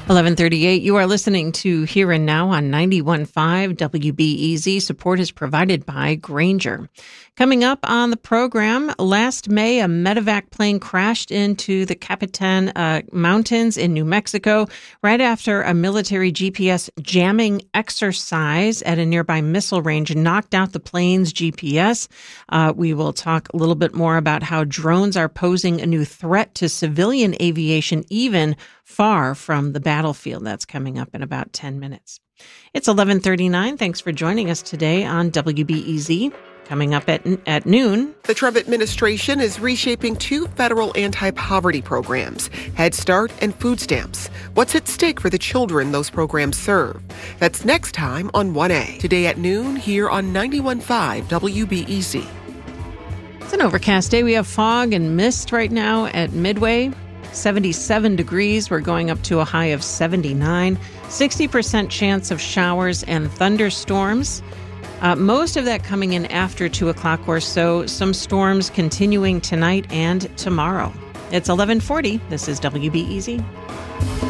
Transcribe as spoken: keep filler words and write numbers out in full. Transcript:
eleven thirty-eight, you are listening to Here and Now on ninety-one point five W B E Z. Support is provided by Grainger. Coming up on the program, last May, a medevac plane crashed into the Capitan uh, Mountains in New Mexico right after a military G P S jamming exercise at a nearby missile range knocked out the plane's G P S. Uh, we will talk a little bit more about how drones are posing a new threat to civilian aviation, even far from the battlefield. That's coming up in about ten minutes. It's eleven thirty-nine. Thanks for joining us today on W B E Z. Coming up at, at noon. The Trump administration is reshaping two federal anti-poverty programs, Head Start and food stamps. What's at stake for the children those programs serve? That's next time on one A. Today at noon here on ninety-one point five W B E Z. It's an overcast day. We have fog and mist right now at Midway. seventy-seven degrees. We're going up to a high of seventy-nine. sixty percent chance of showers and thunderstorms. Uh, most of that coming in after two o'clock or so. Some storms continuing tonight and tomorrow. It's eleven forty. This is W B E Z.